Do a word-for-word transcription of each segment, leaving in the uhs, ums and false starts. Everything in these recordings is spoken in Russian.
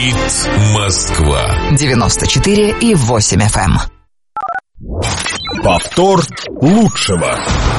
Говорит Москва. девяносто четыре и восемь эф эм. Повтор лучшего.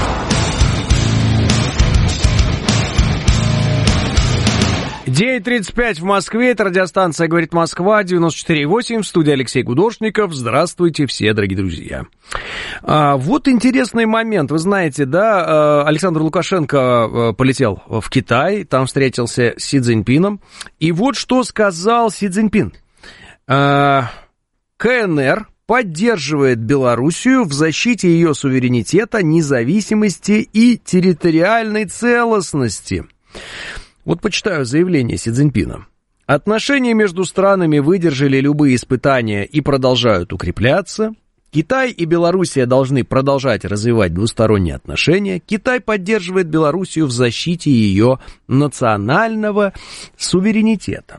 девять тридцать пять в Москве, это радиостанция «Говорит Москва», девяносто четыре и восемь, в студии Алексей Гудошников. Здравствуйте все, дорогие друзья. А, вот интересный момент, вы знаете, да, Александр Лукашенко полетел в Китай, там встретился с Си Цзиньпином, и вот что сказал Си Цзиньпин. А, КНР поддерживает Белоруссию в защите ее суверенитета, независимости и территориальной целостности. Вот почитаю заявление Си Цзиньпина. Отношения между странами выдержали любые испытания и продолжают укрепляться. Китай и Белоруссия должны продолжать развивать двусторонние отношения. Китай поддерживает Белоруссию в защите ее национального суверенитета.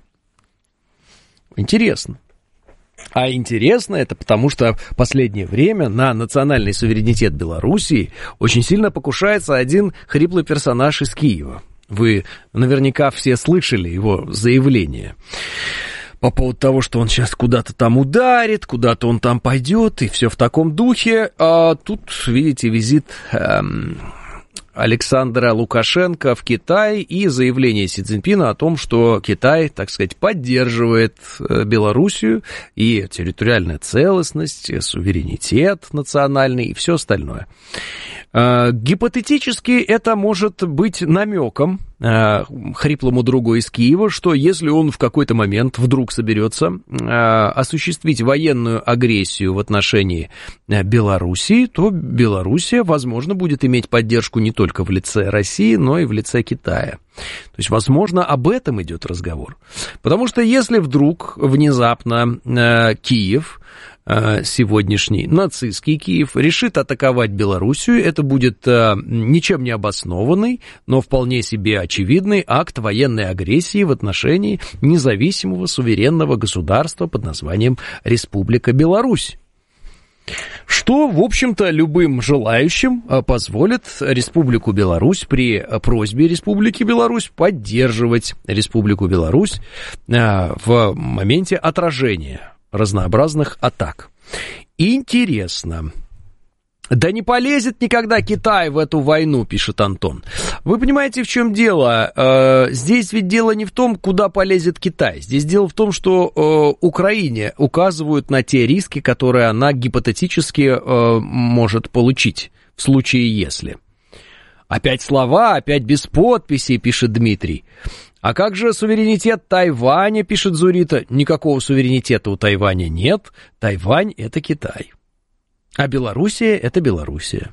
Интересно. А интересно это потому, что в последнее время на национальный суверенитет Белоруссии очень сильно покушается один хриплый персонаж из Киева. Вы наверняка все слышали его заявление по поводу того, что он сейчас куда-то там ударит, куда-то он там пойдет, и все в таком духе. А тут, видите, визит эм, Александра Лукашенко в Китай и заявление Си Цзиньпина о том, что Китай, так сказать, поддерживает Белоруссию и территориальная целостность, и суверенитет национальный и все остальное. Гипотетически это может быть намеком хриплому другу из Киева, что если он в какой-то момент вдруг соберется осуществить военную агрессию в отношении Белоруссии, то Белоруссия, возможно, будет иметь поддержку не только в лице России, но и в лице Китая. То есть, возможно, об этом идет разговор. Потому что если вдруг внезапно Киев, сегодняшний нацистский Киев, решит атаковать Белоруссию, это будет а, ничем не обоснованный, но вполне себе очевидный акт военной агрессии в отношении независимого суверенного государства под названием Республика Беларусь. Что, в общем-то, любым желающим позволит Республику Беларусь при просьбе Республики Беларусь поддерживать Республику Беларусь а, в моменте отражения разнообразных атак. Интересно. Да не полезет никогда Китай в эту войну, пишет Антон. Вы понимаете, в чем дело? Здесь ведь дело не в том, куда полезет Китай. Здесь дело в том, что Украине указывают на те риски, которые она гипотетически может получить в случае если. Опять слова, опять без подписей, пишет Дмитрий. А как же суверенитет Тайваня, пишет Зурита? Никакого суверенитета у Тайваня нет. Тайвань — это Китай. А Белоруссия — это Белоруссия.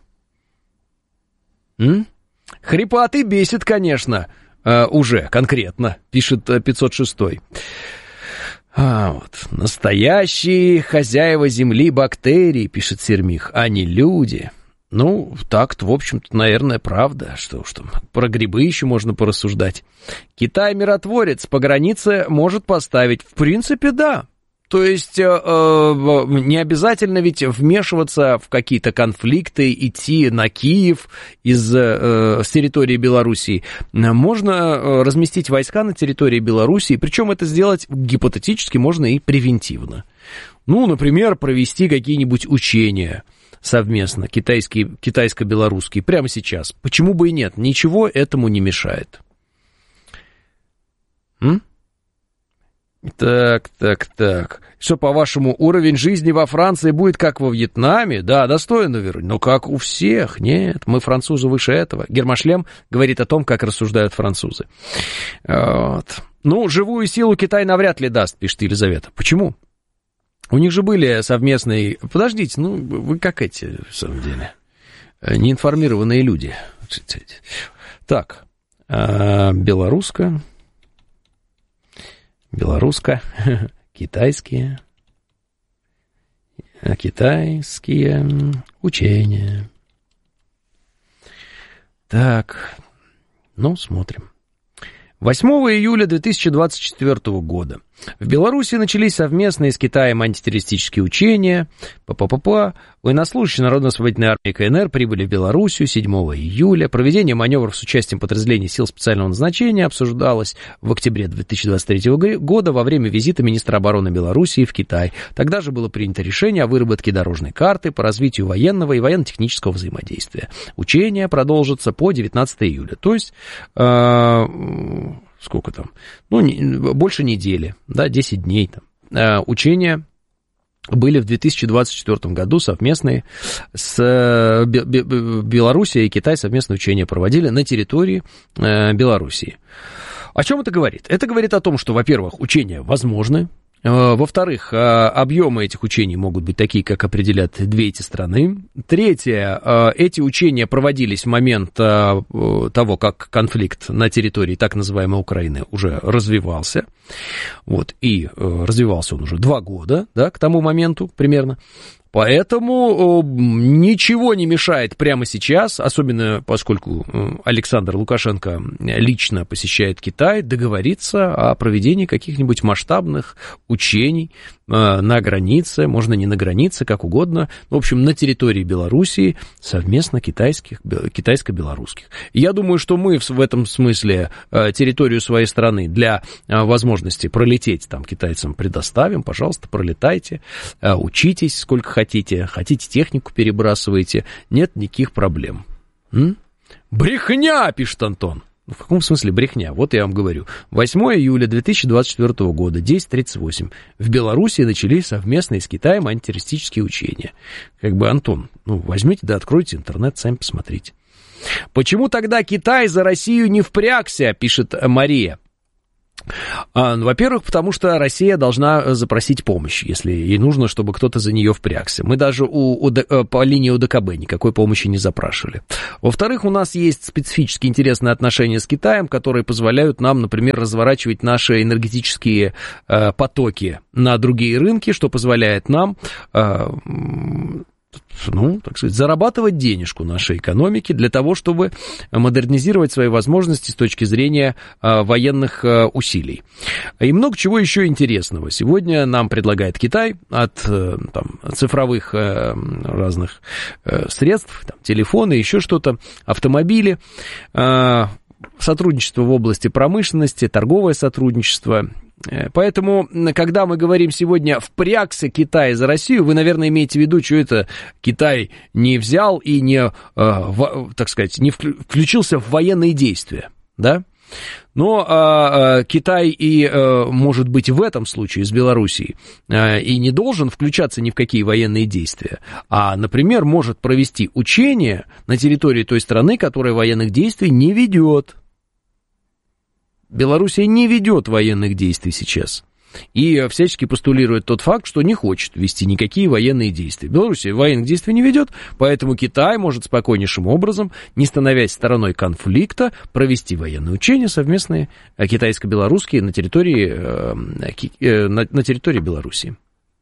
М? Хрипатый бесит, конечно, э, уже конкретно, пишет пятьсот шестой. А, вот. Настоящие хозяева земли бактерий, пишет Сермих, а не люди. Ну, так-то, в общем-то, наверное, правда. Что уж там, про грибы еще можно порассуждать. Китай миротворец, по границе может поставить. В принципе, да. То есть, э, э, не обязательно ведь вмешиваться в какие-то конфликты, идти на Киев из, э, с территории Белоруссии. Можно разместить войска на территории Белоруссии, причем это сделать гипотетически можно и превентивно. Ну, например, провести какие-нибудь учения совместно, китайские, китайско-белорусские, прямо сейчас. Почему бы и нет? Ничего этому не мешает. М? Так, так, так. Что, по-вашему, уровень жизни во Франции будет как во Вьетнаме? Да, достойно, Верунь, но как у всех. Нет, мы французы выше этого. Гермошлем говорит о том, как рассуждают французы. Вот. Ну, живую силу Китай навряд ли даст, пишет Елизавета. Почему? У них же были совместные... Подождите, ну, вы как эти, в самом деле, неинформированные люди. Так, белоруска, белоруска, китайские, китайские учения. Так, ну, смотрим. восьмого июля две тысячи двадцать четвёртого года В Беларуси начались совместные с Китаем антитеррористические учения. Па-па-па-па. Военнослужащие Народно-освободительной армии КНР прибыли в Белоруссию седьмого июля. Проведение маневров с участием подразделений сил специального назначения обсуждалось в октябре две тысячи двадцать третьего года во время визита министра обороны Белоруссии в Китай. Тогда же было принято решение о выработке дорожной карты по развитию военного и военно-технического взаимодействия. Учения продолжатся по девятнадцатого июля. То есть... Э- Сколько там? Ну, не, больше недели, да, десять дней там. Э, учения были в две тысячи двадцать четвёртом году совместные с Бе- Бе- Белоруссией и Китай совместные учения проводили на территории э, Белоруссии. О чем это говорит? Это говорит о том, что, во-первых, учения возможны. Во-вторых, объемы этих учений могут быть такие, как определят две эти страны. Третье, эти учения проводились в момент того, как конфликт на территории так называемой Украины уже развивался. Вот, и развивался он уже два года, да, к тому моменту примерно. Поэтому ничего не мешает прямо сейчас, особенно поскольку Александр Лукашенко лично посещает Китай, договориться о проведении каких-нибудь масштабных учений на границе, можно не на границе, как угодно, в общем, на территории Белоруссии совместно китайских, китайско-белорусских. Я думаю, что мы в этом смысле территорию своей страны для возможности пролететь там китайцам предоставим, пожалуйста, пролетайте, учитесь сколько хотите, хотите технику перебрасывайте, нет никаких проблем. М? Брехня, пишет Антон. В каком смысле брехня? Вот я вам говорю. восьмого июля две тысячи двадцать четвёртого года, десять тридцать восемь, в Белоруссии начались совместные с Китаем антитеррористические учения. Как бы, Антон, ну, возьмите да откройте интернет, сами посмотрите. Почему тогда Китай за Россию не впрягся, пишет Мария. А, ну, во-первых, потому что Россия должна запросить помощь, если ей нужно, чтобы кто-то за нее впрягся. Мы даже у, у, по линии ОДКБ никакой помощи не запрашивали. Во-вторых, у нас есть специфически интересные отношения с Китаем, которые позволяют нам, например, разворачивать наши энергетические э, потоки на другие рынки, что позволяет нам... Э, ну, так сказать, зарабатывать денежку нашей экономики для того, чтобы модернизировать свои возможности с точки зрения а, военных а, усилий. И много чего еще интересного. Сегодня нам предлагает Китай от там, цифровых а, разных а, средств, там, телефоны, еще что-то, автомобили, а, сотрудничество в области промышленности, торговое сотрудничество. Поэтому, когда мы говорим сегодня «впрягся Китай за Россию», вы, наверное, имеете в виду, что это Китай не взял и не, так сказать, не включился в военные действия, да? Но а, Китай и, а, может быть, в этом случае с Белоруссией а, и не должен включаться ни в какие военные действия, а, например, может провести учения на территории той страны, которая военных действий не ведет. Белоруссия не ведет военных действий сейчас и всячески постулирует тот факт, что не хочет вести никакие военные действия. Белоруссия военных действий не ведет, поэтому Китай может спокойнейшим образом, не становясь стороной конфликта, провести военные учения совместные китайско-белорусские на территории, на, на территории Белоруссии.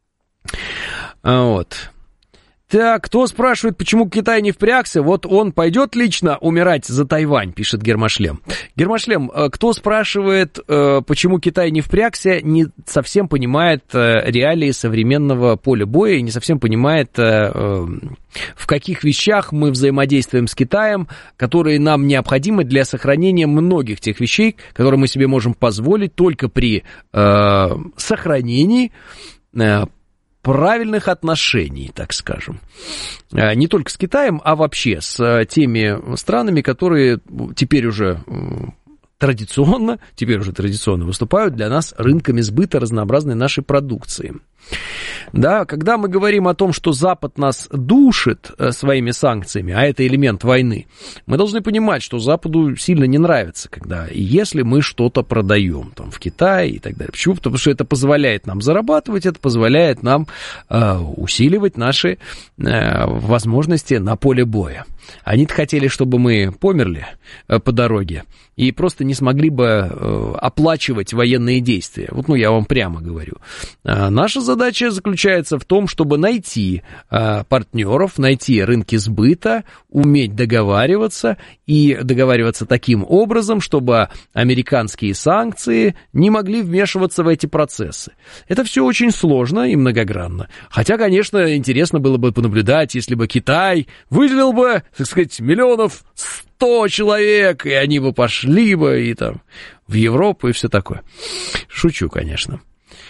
Вот. Так, кто спрашивает, почему Китай не впрягся? Вот он пойдет лично умирать за Тайвань, пишет Гермошлем. Гермошлем, кто спрашивает, почему Китай не впрягся, не совсем понимает реалии современного поля боя и не совсем понимает, в каких вещах мы взаимодействуем с Китаем, которые нам необходимы для сохранения многих тех вещей, которые мы себе можем позволить только при сохранении правильных отношений, так скажем. Не только с Китаем, а вообще с теми странами, которые теперь уже традиционно, теперь уже традиционно выступают для нас рынками сбыта разнообразной нашей продукции. Да, когда мы говорим о том, что Запад нас душит своими санкциями, а это элемент войны, мы должны понимать, что Западу сильно не нравится, когда и если мы что-то продаем там, в Китае и так далее. Почему? Потому что это позволяет нам зарабатывать, это позволяет нам э, усиливать наши э, возможности на поле боя. Они-то хотели, чтобы мы померли по дороге и просто не смогли бы оплачивать военные действия. Вот, ну, я вам прямо говорю. Наша задача заключается в том, чтобы найти партнеров, найти рынки сбыта, уметь договариваться и договариваться таким образом, чтобы американские санкции не могли вмешиваться в эти процессы. Это все очень сложно и многогранно. Хотя, конечно, интересно было бы понаблюдать, если бы Китай выделил бы, так сказать, миллионов сто человек, и они бы пошли бы и там в Европу и все такое. Шучу, конечно.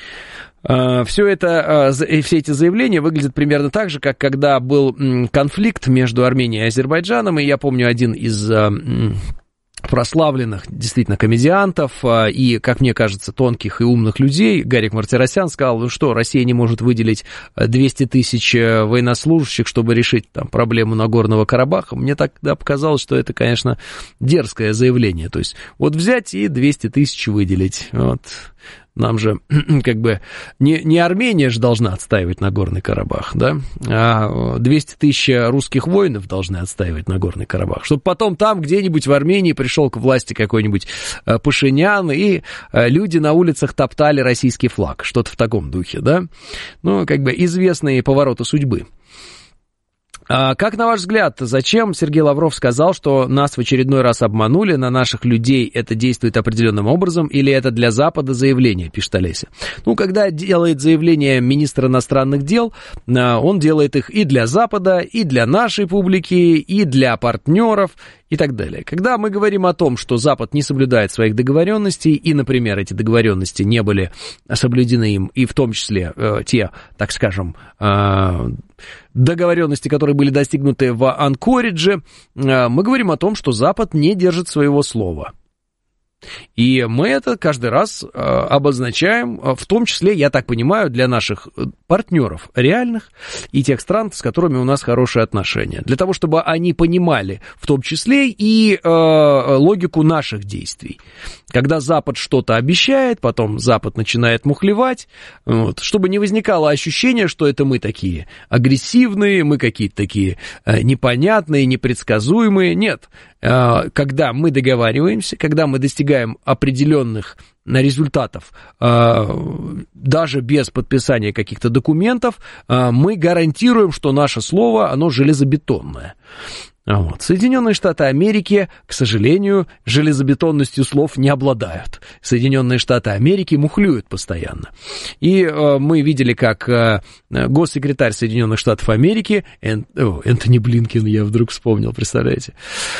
Все это, все эти заявления выглядят примерно так же, как когда был конфликт между Арменией и Азербайджаном, и я помню один из прославленных действительно комедиантов и, как мне кажется, тонких и умных людей, Гарик Мартиросян, сказал, ну что, Россия не может выделить двести тысяч военнослужащих, чтобы решить там проблему Нагорного Карабаха. Мне тогда показалось, что это, конечно, дерзкое заявление. То есть вот взять и двести тысяч выделить. Вот. Нам же, как бы, не, не Армения же должна отстаивать Нагорный Карабах, да, а двести тысяч русских воинов должны отстаивать Нагорный Карабах, чтобы потом там где-нибудь в Армении пришел к власти какой-нибудь Пашинян, и люди на улицах топтали российский флаг, что-то в таком духе, да, ну, как бы, известные повороты судьбы. Как, на ваш взгляд, зачем Сергей Лавров сказал, что нас в очередной раз обманули, на наших людей это действует определенным образом, или это для Запада заявление, пишет Олеся? Ну, когда делает заявление министр иностранных дел, он делает их и для Запада, и для нашей публики, и для партнеров, и так далее. Когда мы говорим о том, что Запад не соблюдает своих договоренностей, и, например, эти договоренности не были соблюдены им, и в том числе э, те, так скажем, э, договоренности, которые были достигнуты в Анкоридже, э, мы говорим о том, что Запад не держит своего слова. И мы это каждый раз э, обозначаем, в том числе, я так понимаю, для наших партнеров реальных и тех стран, с которыми у нас хорошие отношения. Для того, чтобы они понимали в том числе и э, логику наших действий. Когда Запад что-то обещает, потом Запад начинает мухлевать, вот, чтобы не возникало ощущения, что это мы такие агрессивные, мы какие-то такие э, непонятные, непредсказуемые. Нет. Э, когда мы договариваемся, когда мы достигаем определенных результатов, даже без подписания каких-то документов, мы гарантируем, что наше слово, оно железобетонное. Вот. Соединенные Штаты Америки, к сожалению, железобетонностью слов не обладают. Соединенные Штаты Америки мухлюют постоянно. И э, мы видели, как э, госсекретарь Соединенных Штатов Америки, Эн... О, Энтони Блинкен, я вдруг вспомнил, представляете?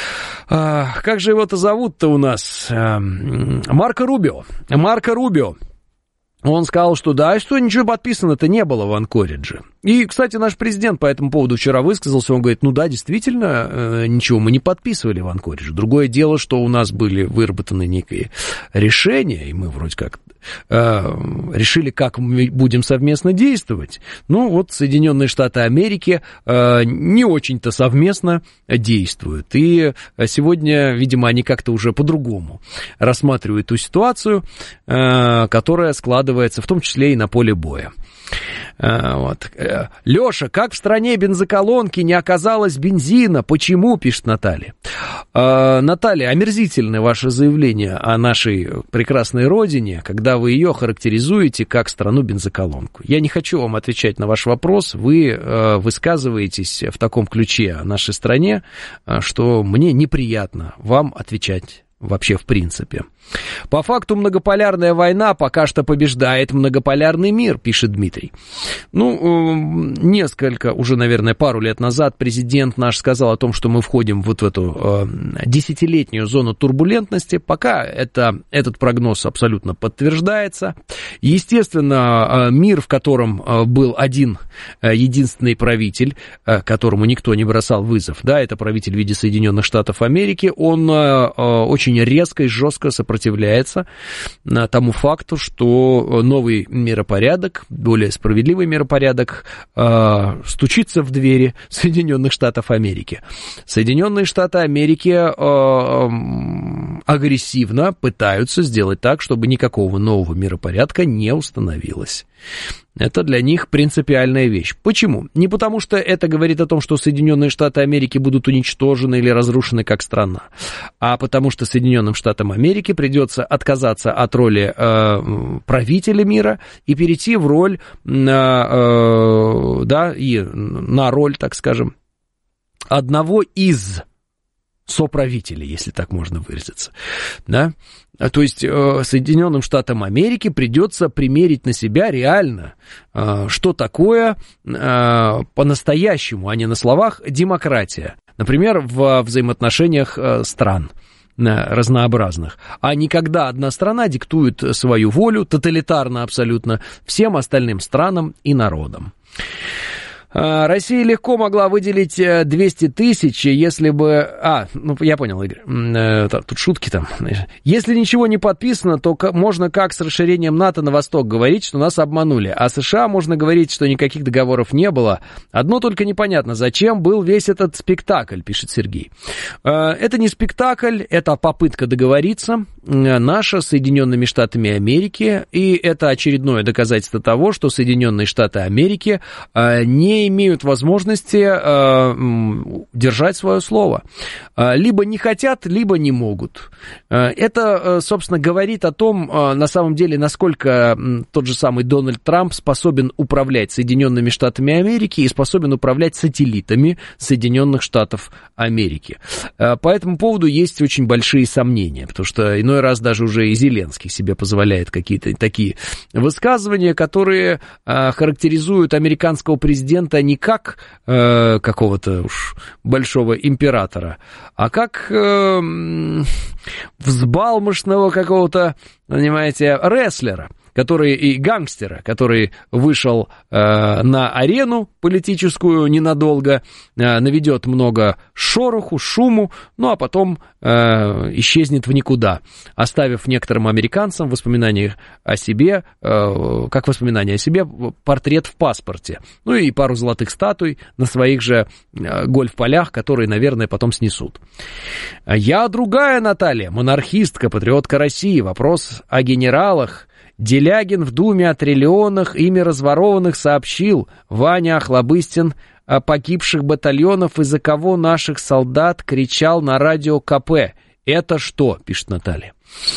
А, как же его-то зовут-то у нас? А, Марко Рубио. Марко Рубио. Он сказал, что да, что ничего подписано-то не было в Анкоридже. И, кстати, наш президент по этому поводу вчера высказался, он говорит, ну да, действительно, ничего мы не подписывали в Анкоридже. Другое дело, что у нас были выработаны некие решения, и мы вроде как э, решили, как мы будем совместно действовать. Ну, вот Соединенные Штаты Америки э, не очень-то совместно действуют. И сегодня, видимо, они как-то уже по-другому рассматривают ту ситуацию, э, которая складывается в том числе и на поле боя. Вот. Леша, как в стране бензоколонки не оказалось бензина? Почему, пишет Наталья. Наталья, омерзительное ваше заявление о нашей прекрасной родине, когда вы ее характеризуете как страну-бензоколонку. Я не хочу вам отвечать на ваш вопрос. Вы высказываетесь в таком ключе о нашей стране, что мне неприятно вам отвечать вообще в принципе. По факту многополярная война пока что побеждает многополярный мир, пишет Дмитрий. Ну, несколько, уже, наверное, пару лет назад президент наш сказал о том, что мы входим вот в эту э, десятилетнюю зону турбулентности. Пока это, этот прогноз абсолютно подтверждается. Естественно, э, мир, в котором э, был один э, единственный правитель, э, которому никто не бросал вызов, да, это правитель в виде Соединенных Штатов Америки, он э, очень резко и жестко сопротивляется является тому факту, что новый миропорядок, более справедливый миропорядок э, стучится в двери Соединенных Штатов Америки. Соединенные Штаты Америки э, агрессивно пытаются сделать так, чтобы никакого нового миропорядка не установилось. Это для них принципиальная вещь. Почему? Не потому, что это говорит о том, что Соединенные Штаты Америки будут уничтожены или разрушены как страна, а потому что Соединенным Штатам Америки придется отказаться от роли э, правителя мира и перейти в роль, э, э, да, и на роль, так скажем, одного из соправителей, если так можно выразиться, да. То есть Соединенным Штатам Америки придется примерить на себя реально, что такое по-настоящему, а не на словах, демократия. Например, в взаимоотношениях стран разнообразных. А не когда одна страна диктует свою волю, тоталитарно абсолютно, всем остальным странам и народам. Россия легко могла выделить двести тысяч, если бы... А, ну, я понял, Игорь. Тут шутки там. Если ничего не подписано, то можно как с расширением НАТО на восток говорить, что нас обманули. А США можно говорить, что никаких договоров не было. Одно только непонятно, зачем был весь этот спектакль, пишет Сергей. Это не спектакль, это попытка договориться наша с Соединенными Штатами Америки. И это очередное доказательство того, что Соединенные Штаты Америки не имеют возможности э, держать свое слово. Либо не хотят, либо не могут. Это, собственно, говорит о том, на самом деле, насколько тот же самый Дональд Трамп способен управлять Соединенными Штатами Америки и способен управлять сателлитами Соединенных Штатов Америки. По этому поводу есть очень большие сомнения, потому что иной раз даже уже и Зеленский себе позволяет какие-то такие высказывания, которые характеризуют американского президента не как э, какого-то уж большого императора, а как э, взбалмошного какого-то, понимаете, рестлера, который и гангстера, который вышел э, на арену политическую ненадолго, э, наведет много шороху, шуму, ну а потом э, исчезнет в никуда, оставив некоторым американцам воспоминания о себе, э, как воспоминания о себе, портрет в паспорте, ну и пару золотых статуй на своих же э, гольф-полях, которые, наверное, потом снесут. Я другая Наталья, монархистка, патриотка России. Вопрос о генералах. Делягин в Думе о триллионах ими разворованных сообщил. Ваня Охлобыстин о погибших батальонов, из-за кого наших солдат кричал на радио ка пэ. Это что? Пишет Наталья.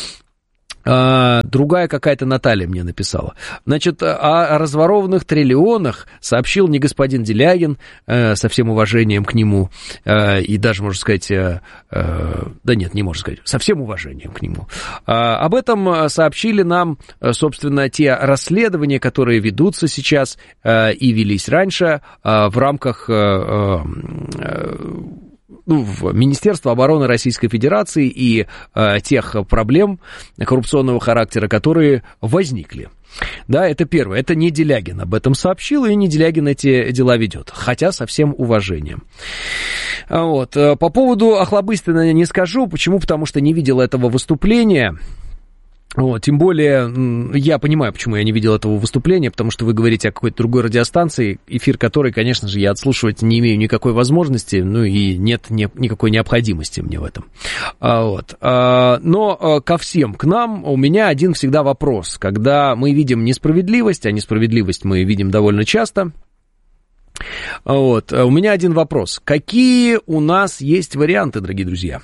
А, другая какая-то Наталья мне написала. Значит, о разворованных триллионах сообщил не господин Делягин, э, со всем уважением к нему, э, и даже, можно сказать, э, э, да нет, не можно сказать, со всем уважением к нему. А, об этом сообщили нам, собственно, те расследования, которые ведутся сейчас э, и велись раньше э, в рамках... Э, э, Ну, в Министерство обороны Российской Федерации и э, тех проблем коррупционного характера, которые возникли. Да, это первое. Это не Делягин об этом сообщил, и не Делягин эти дела ведет, хотя со всем уважением. Вот. По поводу Охлобыстина не скажу. Почему? Потому что не видел этого выступления. Вот, тем более, я понимаю, почему я не видел этого выступления, потому что вы говорите о какой-то другой радиостанции, эфир которой, конечно же, я отслушивать не имею никакой возможности, ну и нет не, никакой необходимости мне в этом. А, вот. а, но ко всем, к нам у меня один всегда вопрос. Когда мы видим несправедливость, а несправедливость мы видим довольно часто, вот, у меня один вопрос. Какие у нас есть варианты, дорогие друзья?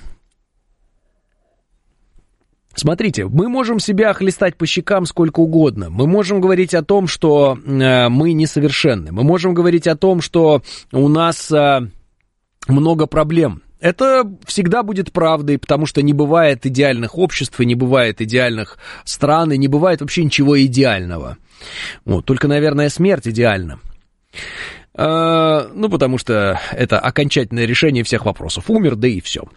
Смотрите, мы можем себя хлестать по щекам сколько угодно, мы можем говорить о том, что э, мы несовершенны, мы можем говорить о том, что у нас э, много проблем. Это всегда будет правдой, потому что не бывает идеальных обществ, и не бывает идеальных стран, и не бывает вообще ничего идеального. Вот, только, наверное, смерть идеальна. Э, ну, потому что это окончательное решение всех вопросов. Умер, да и все.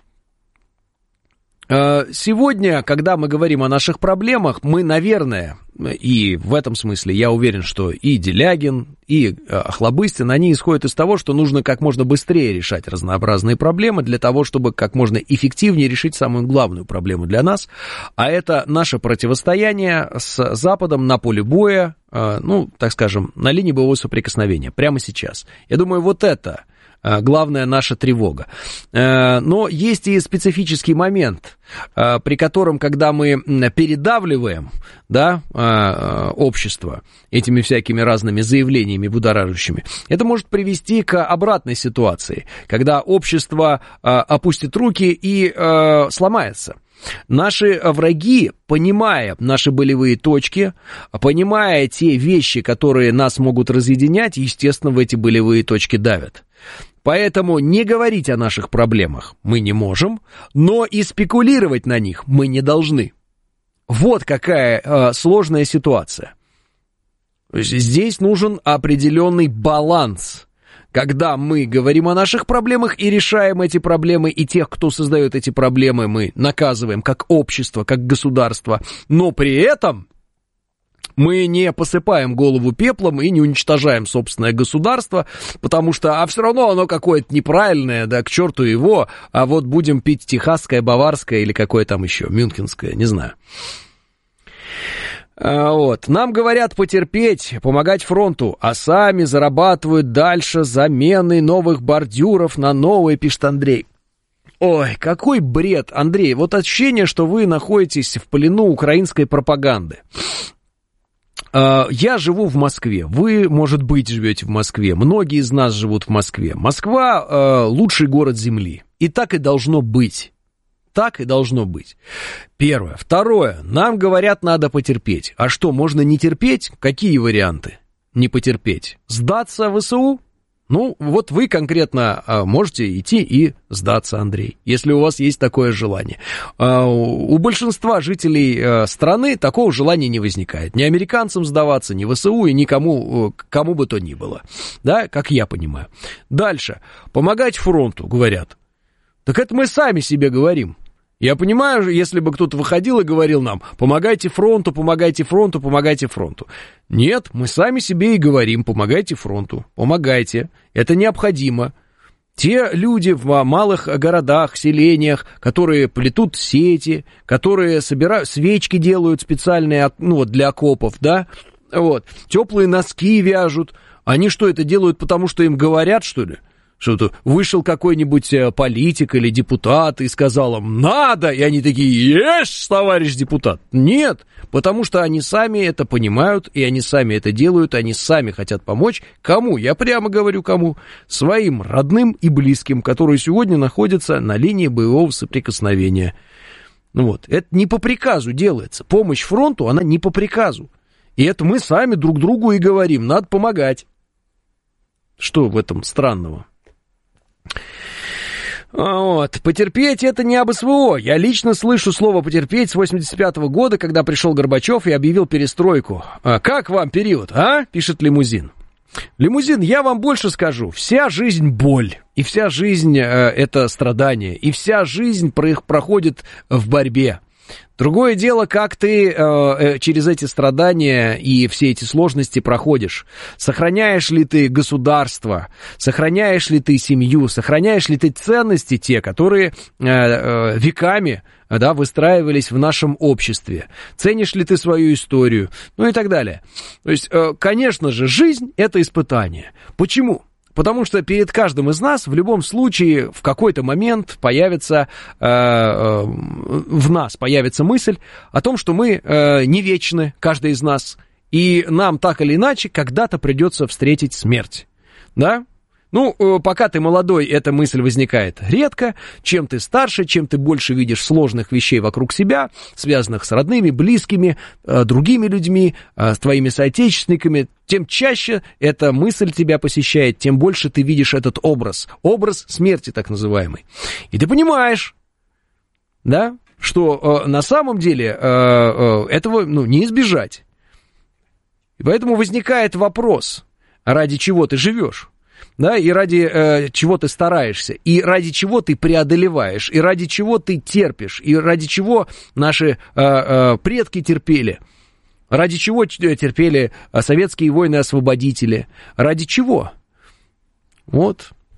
Сегодня, когда мы говорим о наших проблемах, мы, наверное, и в этом смысле я уверен, что и Делягин, и Охлобыстин, они исходят из того, что нужно как можно быстрее решать разнообразные проблемы для того, чтобы как можно эффективнее решить самую главную проблему для нас, а это наше противостояние с Западом на поле боя, ну, так скажем, на линии боевого соприкосновения, прямо сейчас. Я думаю, вот это главная наша тревога. Но есть и специфический момент, при котором, когда мы передавливаем, да, общество этими всякими разными заявлениями будоражащими, это может привести к обратной ситуации, когда общество опустит руки и сломается. Наши враги, понимая наши болевые точки, понимая те вещи, которые нас могут разъединять, естественно, в эти болевые точки давят. Поэтому не говорить о наших проблемах мы не можем, но и спекулировать на них мы не должны. Вот какая э, сложная ситуация. То есть здесь нужен определенный баланс. Когда мы говорим о наших проблемах и решаем эти проблемы, и тех, кто создает эти проблемы, мы наказываем как общество, как государство, но при этом мы не посыпаем голову пеплом и не уничтожаем собственное государство, потому что, а все равно оно какое-то неправильное, да, к черту его, а вот будем пить техасское, баварское или какое там еще, мюнхенское, не знаю. Вот. Нам говорят потерпеть, помогать фронту, а сами зарабатывают дальше заменой новых бордюров на новые, пишет Андрей. Ой, какой бред, Андрей. Вот ощущение, что вы находитесь в плену украинской пропаганды. Я живу в Москве, вы, может быть, живете в Москве, многие из нас живут в Москве. Москва лучший город Земли, и так и должно быть. Так и должно быть. Первое. Второе. Нам говорят, надо потерпеть. А что, можно не терпеть? Какие варианты? Не потерпеть. Сдаться в ВСУ? Ну, вот вы конкретно можете идти и сдаться, Андрей, если у вас есть такое желание. У большинства жителей страны такого желания не возникает. Ни американцам сдаваться, ни ВСУ и никому, кому бы то ни было. Да, как я понимаю. Дальше. Помогать фронту, говорят. Так это мы сами себе говорим. Я понимаю, если бы кто-то выходил и говорил нам, помогайте фронту, помогайте фронту, помогайте фронту. Нет, мы сами себе и говорим, помогайте фронту, помогайте, это необходимо. Те люди в малых городах, селениях, которые плетут сети, которые собирают, свечки делают специальные, ну вот для окопов, да, вот, теплые носки вяжут, они что, это делают потому, что им говорят, что ли? Что-то вышел какой-нибудь политик или депутат и сказал им «надо», и они такие «ешь, товарищ депутат». Нет, потому что они сами это понимают, и они сами это делают, они сами хотят помочь. Кому? Я прямо говорю кому. Своим родным и близким, которые сегодня находятся на линии боевого соприкосновения. Ну вот, это не по приказу делается. Помощь фронту, она не по приказу. И это мы сами друг другу и говорим, надо помогать. Что в этом странного? Вот, потерпеть это не об СВО. Я лично слышу слово потерпеть с восемьдесят пятого года, когда пришел Горбачев и объявил перестройку. А как вам период, а? Пишет Лимузин. Лимузин, я вам больше скажу. Вся жизнь боль, и вся жизнь э, это страдание, и вся жизнь про- проходит в борьбе. Другое дело, как ты э, через эти страдания и все эти сложности проходишь. Сохраняешь ли ты государство, сохраняешь ли ты семью, сохраняешь ли ты ценности те, которые э, э, веками, да, выстраивались в нашем обществе. Ценишь ли ты свою историю, ну и так далее. То есть, э, конечно же, жизнь – это испытание. Почему? Потому что перед каждым из нас в любом случае в какой-то момент появится, э, э, в нас появится мысль о том, что мы э, не вечны, каждый из нас, и нам так или иначе когда-то придется встретить смерть, да? Ну, пока ты молодой, эта мысль возникает редко. Чем ты старше, чем ты больше видишь сложных вещей вокруг себя, связанных с родными, близкими, другими людьми, с твоими соотечественниками, тем чаще эта мысль тебя посещает, тем больше ты видишь этот образ, образ смерти так называемый. И ты понимаешь, да, что на самом деле этого, ну, не избежать. И поэтому возникает вопрос, ради чего ты живешь? Да, и ради э, чего ты стараешься, и ради чего ты преодолеваешь, и ради чего ты терпишь, и ради чего наши э, э, предки терпели, ради чего терпели советские воины-освободители, ради чего? Вот.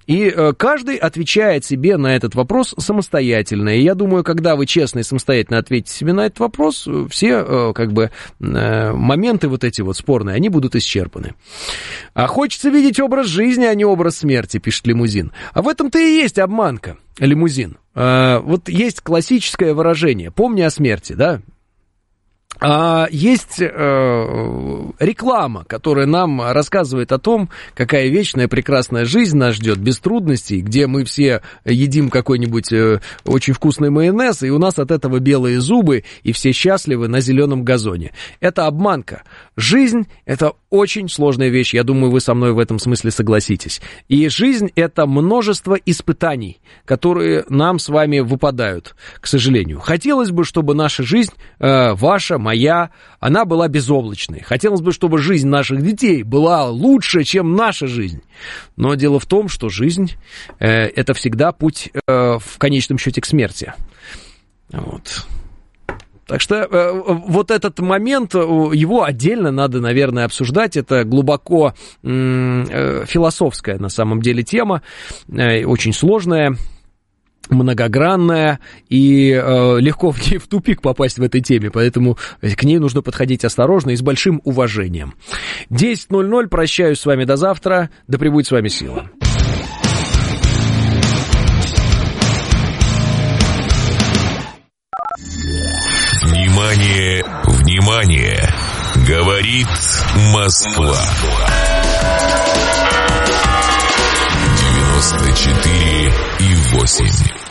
И каждый отвечает себе на этот вопрос самостоятельно. И я думаю, когда вы честно и самостоятельно ответите себе на этот вопрос, все как бы моменты вот эти вот спорные, они будут исчерпаны. А хочется видеть образ жизни, а не образ смерти, пишет Лимузин. А в этом-то и есть обманка, Лимузин. Вот есть классическое выражение «помни о смерти», да? А есть э, реклама, которая нам рассказывает о том, какая вечная прекрасная жизнь нас ждет без трудностей, где мы все едим какой-нибудь э, очень вкусный майонез, и у нас от этого белые зубы, и все счастливы на зеленом газоне. Это обманка. Жизнь — это очень сложная вещь, я думаю, вы со мной в этом смысле согласитесь. И жизнь — это множество испытаний, которые нам с вами выпадают, к сожалению. Хотелось бы, чтобы наша жизнь, э, ваша, моя, она была безоблачной. Хотелось бы, чтобы жизнь наших детей была лучше, чем наша жизнь. Но дело в том, что жизнь э, — это всегда путь э, в конечном счете к смерти. Вот. Так что э, вот этот момент, его отдельно надо, наверное, обсуждать. Это глубоко э, философская, на самом деле, тема, э, очень сложная, многогранная, и э, легко в, в тупик попасть в этой теме, поэтому к ней нужно подходить осторожно и с большим уважением. десять ноль ноль, прощаюсь с вами до завтра, да пребудет с вами сила. Внимание, внимание! Говорит Москва. девяносто четыре и восемь.